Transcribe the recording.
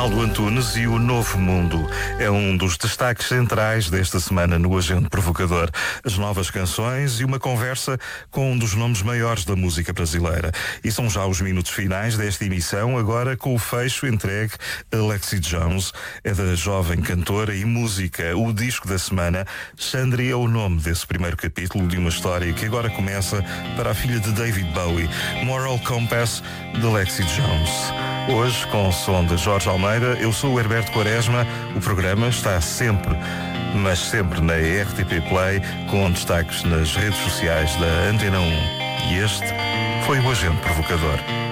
Arnaldo Antunes e o Novo Mundo é um dos destaques centrais desta semana no Agente Provocador. As novas canções e uma conversa com um dos nomes maiores da música brasileira. E são já os minutos finais desta emissão, agora com o fecho entregue a Lexi Jones. É da jovem cantora e música. O disco da semana, Xandri, é o nome desse primeiro capítulo de uma história que agora começa para a filha de David Bowie, Moral Compass, de Lexi Jones. Hoje, com o som de Jorge Almeida, eu sou o Herberto Quaresma. O programa está sempre, mas sempre na RTP Play, com destaques nas redes sociais da Antena 1. E este foi o Agente Provocador.